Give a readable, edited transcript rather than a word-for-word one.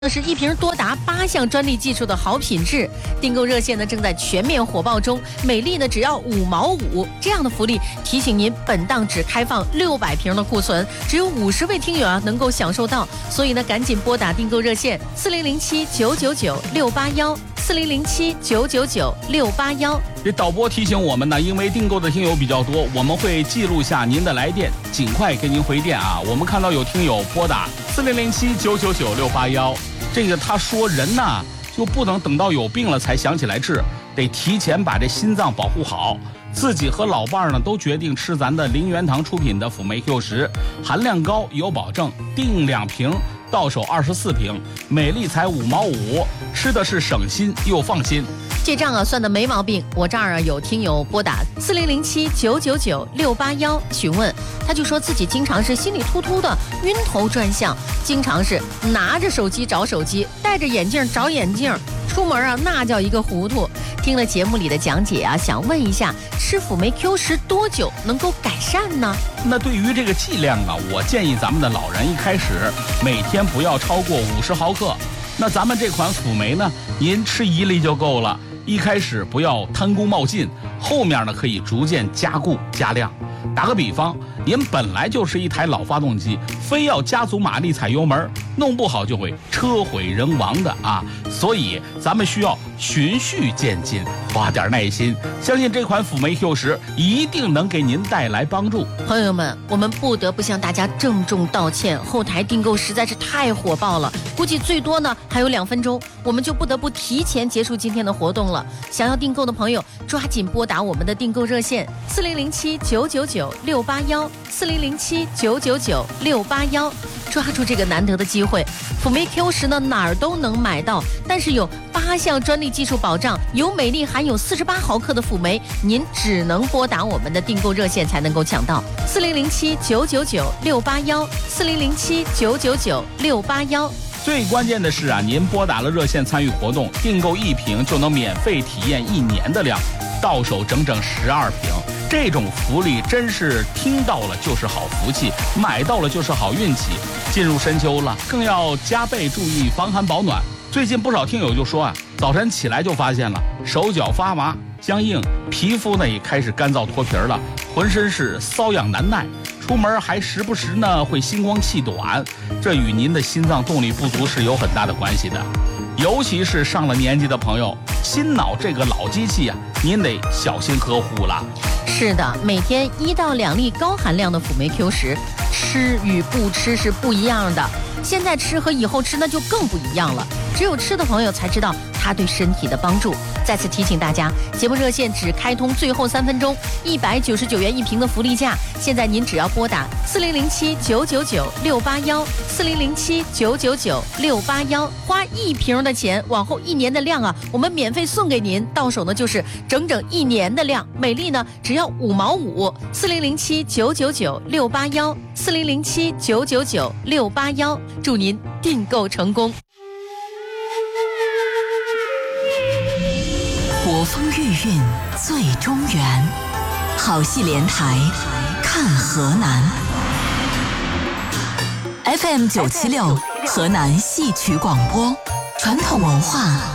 是一瓶多达8项专利技术的好品质。订购热线呢正在全面火爆中，每粒呢只要5毛5，这样的福利提醒您，本档只开放600瓶的库存，只有50位听友能够享受到，所以呢赶紧拨打订购热线4007-999-681，4007-999-681。 这导播提醒我们呢，因为订购的听友比较多，我们会记录下您的来电，尽快给您回电啊。我们看到有听友拨打4007-999-681，这个他说人呢就不能等到有病了才想起来治，得提前把这心脏保护好。自己和老伴儿呢都决定吃咱的林元堂出品的辅酶 Q10，含量高有保证，订2瓶到手24瓶，每粒才5毛5，吃的是省心又放心。 这账算的没毛病。我这儿有听友拨打4007-999-681询问，他就说自己经常是心里突突的，晕头转向，经常是拿着手机找手机，戴着眼镜找眼镜，出门那叫一个糊涂。听了节目里的讲解想问一下，吃辅酶 Q10 多久能够改善呢？ 那对于这个剂量我建议咱们的老人一开始每天不要超过50毫克。那咱们这款辅酶呢，您吃1粒就够了。一开始不要贪功冒进，后面呢可以逐渐加固加量。打个比方，您本来就是一台老发动机，非要加足马力踩油门，弄不好就会车毁人亡的啊！所以咱们需要循序渐进，花点耐心，相信这款辅酶 Q10 一定能给您带来帮助。 朋友们，我们不得不向大家郑重道歉，后台订购实在是太火爆了，估计最多呢还有2分钟，我们就不得不提前结束今天的活动了。想要订购的朋友，抓紧拨打我们的订购热线4007-999-681，4007-999-681，抓住这个难得的机会。辅酶 Q10呢哪儿都能买到，但是有8项专利技术保障，有每粒含有48毫克的辅酶，您只能拨打我们的订购热线才能够抢到4007-999-681，4007-999-681。 最关键的是您拨打了热线参与活动，订购1瓶就能免费体验1年的量，到手整整12瓶。这种福利真是听到了就是好福气，买到了就是好运气。进入深秋了，更要加倍注意防寒保暖。最近不少听友就说早晨起来就发现了手脚发麻僵硬，皮肤呢也开始干燥脱皮了，浑身是瘙痒难耐，出门还时不时呢会心慌气短，这与您的心脏动力不足是有很大的关系的。尤其是上了年纪的朋友，心脑这个老机器您得小心呵护了。 是的，每天1到2粒高含量的辅酶 Q10，吃与不吃是不一样的。现在吃和以后吃那就更不一样了，只有吃的朋友才知道它对身体的帮助。再次提醒大家，节目热线只开通最后3分钟，199元1瓶的福利价，现在您只要拨打4007-999-681， 4007-999-681，花1瓶的钱，往后1年的量我们免费送给您，到手呢就是整整1年的量，每粒呢只要5毛5， 4007-999-681， 4007-999-681，祝您订购成功。 国风御韵最中原，好戏连台看河南。FM 976河南戏曲广播，传统文化